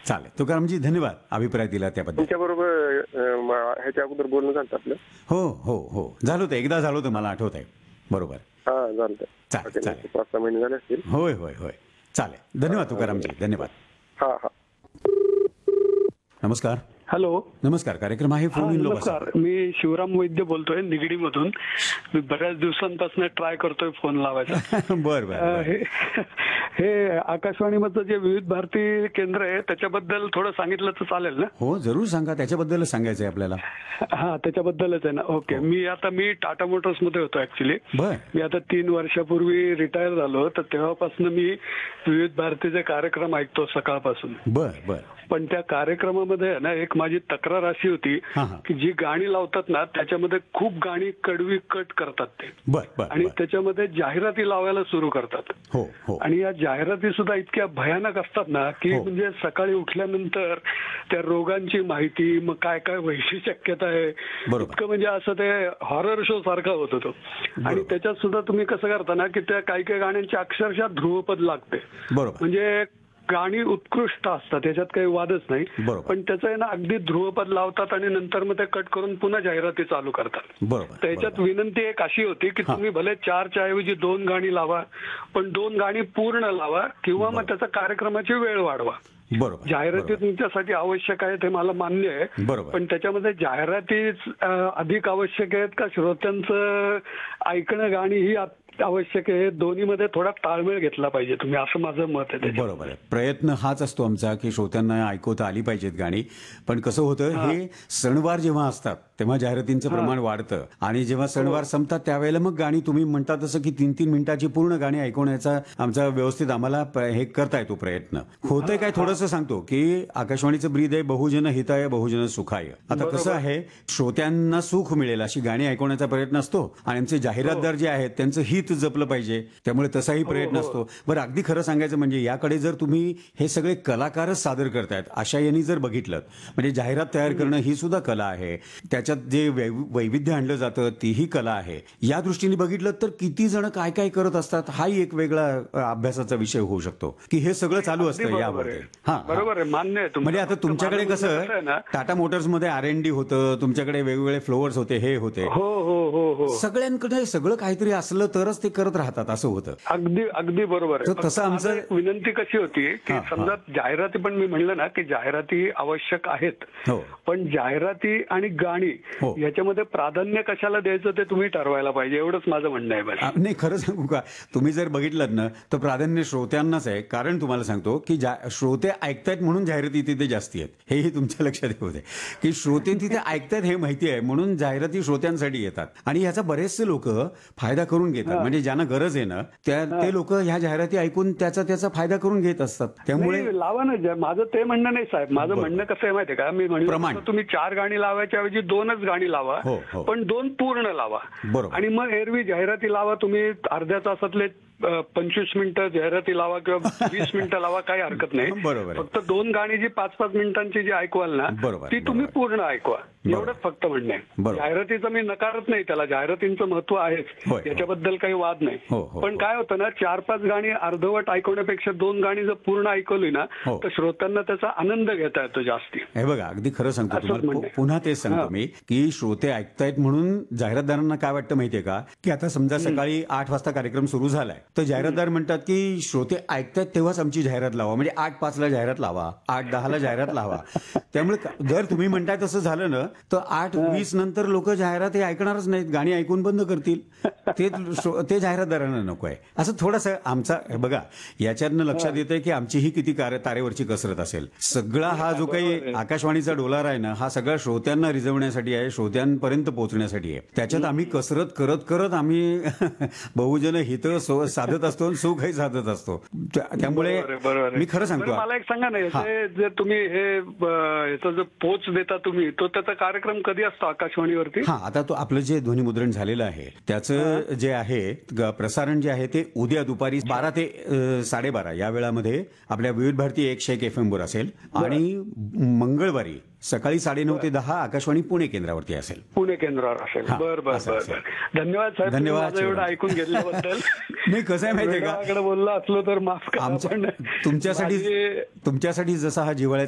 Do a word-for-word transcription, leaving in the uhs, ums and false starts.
चालेल. तुकारामजी धन्यवाद अभिप्राय दिला त्याबद्दल. तुमच्या बरोबर ह्याच्या अगोदर बोलणं झालं आपलं. हो हो हो झालं होतं, एकदा झालं होतं, मला आठवत आहे. बरोबर. हा झालं. चालेल चालेल. पाच सहा महिने झाले असतील. होय होय होय चालेल. धन्यवाद तुकारामजी, धन्यवाद. हा हा नमस्कार. हॅलो. नमस्कार. कार्यक्रम आहे फोन इन. नमस्कार, मी शिवराम वैद्य बोलतोय निगडीमधून. मी बऱ्याच दिवसांपासून ट्राय करतोय फोन लावायचा. बर बर. हे हे आकाशवाणीमधलं जे विविध भारती केंद्र आहे त्याच्याबद्दल थोडं सांगितलं तर चालेल ना? हो जरूर सांगा, त्याच्याबद्दलच सांगायचं आहे आपल्याला. हा त्याच्याबद्दलच आहे ना. ओके. मी आता मी टाटा मोटर्स मध्ये होतो ऍक्च्युली. बर. मी आता तीन वर्षापूर्वी रिटायर झालो, तर तेव्हापासून मी विविध भारतीचे कार्यक्रम ऐकतो सकाळपासून. बर बर. पण त्या कार्यक्रमामध्ये ना एक माझी तक्रार अशी होती की जी गाणी लावतात ना त्याच्यामध्ये खूप गाणी कडवी कट करतात ते. बर बर. आणि त्याच्यामध्ये जाहिराती लावायला सुरू करतात. हो हो. आणि या जाहिराती सुद्धा इतक्या भयानक असतात ना की म्हणजे सकाळी उठल्यानंतर त्या रोगांची माहिती, मग काय काय व्हायची शक्यता आहे, इतकं म्हणजे असं ते हॉरर शो सारखा होत होतो. आणि त्याच्यात सुद्धा तुम्ही कसं करता ना की त्या काही काही गाण्यांची अक्षरशः ध्रुवपद लागते. बरोबर. म्हणजे गाणी उत्कृष्ट असतात, त्याच्यात काही वादच नाही. पण त्याचं आहे ना अगदी ध्रुवपद लावतात आणि नंतर मग ते कट करून पुन्हा जाहिराती चालू करतात. बरोबर. त्याच्यात विनंती एक अशी होती की तुम्ही भले चारच्या ऐवजी दोन गाणी लावा, पण दोन गाणी पूर्ण लावा किंवा मग त्याचा कार्यक्रमाची वेळ वाढवा. बरोबर. जाहिराती तुमच्यासाठी आवश्यक आहेत हे मला मान्य आहे. बरोबर. पण त्याच्यामध्ये जाहिराती अधिक आवश्यक आहेत का श्रोत्यांचं ऐकणं गाणी ही आवश्यक आहे? दोन्हीमध्ये थोडा ताळमेळ घेतला पाहिजे तुम्ही, असं माझं मत आहे. बरोबर आहे. प्रयत्न हाच असतो आमचा की श्रोत्यांना ऐकवता आली पाहिजेत गाणी. पण कसं होतं, हे सणवार जेव्हा असतात तेव्हा जाहिरातींचं प्रमाण वाढतं आणि जेव्हा सणवार संपतात त्यावेळेला मग गाणी तुम्ही म्हणता तसं की तीन तीन मिनिटाची पूर्ण गाणी ऐकवण्याचा आमचा व्यवस्थित आम्हाला हे करता येतो प्रयत्न. होतंय काय थोडंसं सांगतो की आकाशवाणीचं ब्रीद आहे बहुजन हिताय बहुजन सुखाय. आता कसं आहे, श्रोत्यांना सुख मिळेल अशी गाणी ऐकवण्याचा प्रयत्न असतो आणि आमचे जाहिरातदार जे आहेत त्यांचं हित जपलं पाहिजे, त्यामुळे तसाही प्रयत्न असतो. बरं, अगदी खरं सांगायचं म्हणजे याकडे जर तुम्ही हे सगळे कलाकारच सादर करतायत अशा यांनी जर बघितलं, म्हणजे जाहिरात तयार करणं ही सुद्धा कला आहे, त्याच्यात जे वैविध्य आणलं जातं तीही कला आहे. या दृष्टीने बघितलं तर किती जण काय काय करत असतात हाही एक वेगळा अभ्यासाचा विषय होऊ शकतो की हे सगळं चालू असतं यामध्ये. हा बरोबर आहे, मान्य आहे. म्हणजे आता तुमच्याकडे कसं टाटा मोटर्स मध्ये आर एन डी होतं, तुमच्याकडे वेगवेगळे फ्लोअर्स होते, हे होते. हो हो हो हो. सगळ्यांकडे सगळं काहीतरी असलं तरच ते करत राहतात असं होतं. अगदी अगदी बरोबर आहे. तसं आमचं विनंती कशी होती की समजा जाहिराती, पण मी म्हणलं ना की जाहिराती आवश्यक आहेत, पण जाहिराती आणि गाणी याच्यामध्ये प्राधान्य कशाला द्यायचं ते तुम्ही ठरवायला पाहिजे, एवढंच माझं म्हणणं आहे. नाही, खरं सांगू का, तुम्ही जर बघितलं ना तर प्राधान्य श्रोत्यांनाच आहे. कारण तुम्हाला सांगतो की श्रोते ऐकतायत म्हणून जाहिराती तिथे जास्ती आहेत, हेही तुमच्या लक्षात येऊ दे की श्रोते तिथे ऐकतायत हे माहिती आहे म्हणून जाहिराती श्रोत्यांसाठी येतात आणि याचा बरेचसे लोक फायदा करून घेतात. म्हणजे ज्यांना गरज आहे ना त्या ते लोक ह्या जाहिराती ऐकून त्याचा त्याचा फायदा करून घेत असतात. त्यामुळे लावा ना. माझं ते म्हणणं नाही साहेब, माझं म्हणणं कसं आहे माहितीये का, मी म्हणलं तुम्ही चार गाणी लावायच्या ऐवजी दोनच गाणी लावा, पण दोन पूर्ण लावा. आणि मग एरवी जाहिराती लावा तुम्ही अर्ध्या तासातले पंचवीस मिनिटं जाहिराती लावा किंवा वीस मिनिटं लावा, काही हरकत नाही. बरोबर. फक्त दोन गाणी जी पाच पाच मिनिटांची जी ऐकवाल ना ती तुम्ही पूर्ण ऐकवा, एवढंच फक्त म्हणणं आहे. जाहिरातीचं मी नकारत नाही, त्याला जाहिरातींचं महत्व आहेच, याच्याबद्दल काही वाद नाही. पण काय होतं ना, चार पाच गाणी अर्धवट ऐकवण्यापेक्षा दोन गाणी जर पूर्ण ऐकवली ना तर श्रोत्यांना त्याचा आनंद घेता येतो जास्ती. हे बघा, अगदी खरं सांगतो तुम्हाला, पुन्हा तेच सांगतो मी की श्रोते ऐकतायत म्हणून जाहिरातदारांना काय वाटतं माहितीये का, की आता समजा सकाळी आठ वाजता कार्यक्रम सुरू झालाय तर जाहिरातदार म्हणतात की श्रोते ऐकतायत तेव्हाच आमची जाहिरात लावा, म्हणजे आठ पाचला जाहिरात लावा, आठ दहाला जाहिरात लावा. त्यामुळे जर तुम्ही म्हणताय तसं झालं ना तर आठ वीस नंतर लोक जाहिरात हे ऐकणारच नाहीत, गाणी ऐकून बंद करतील. ते ते जाहिरातदारांना नको आहे. असं थोडंसं आमचा बघा, याच्यातनं लक्षात येतंय की आमची ही किती तारेवरची कसरत असेल. सगळा हा जो काही आकाशवाणीचा डोलार आहे ना हा सगळा श्रोत्यांना रिझवण्यासाठी आहे, श्रोत्यांपर्यंत पोहोचण्यासाठी आहे. त्याच्यात आम्ही कसरत करत करत आम्ही बहुजन हित साधत असतो, सुखही साधत असतो. त्यामुळे मी खरं सांगतो. मला एक सांगा ना, जे तुम्ही हे याचा जो पोच देता तुम्ही, तो त्याचा कार्यक्रम कधी असतो आकाशवाणीवरती? हा, आता तो आपलं जे ध्वनिमुद्रण झालेलं आहे त्याचं जे आहे प्रसारण जे आहे ते उद्या दुपारी बारा ते साडेबारा या वेळामध्ये आपल्या विविध भारती एकशे एक एफ एम वर असेल आणि मंगळवारी सकाळी साडेनऊ ते दहा आकाशवाणी पुणे केंद्रावरती असेल. पुणे केंद्रावर असेल. बर बर बर. धन्यवाद साहेब, धन्यवाद एवढं ऐकून घेतल्याबद्दल. नाही, कसं आहे माहितीये का, बोललो असलो तर माफ करा. तुमच्यासाठी तुमच्यासाठी जसा हा जिव्हाळ्याचा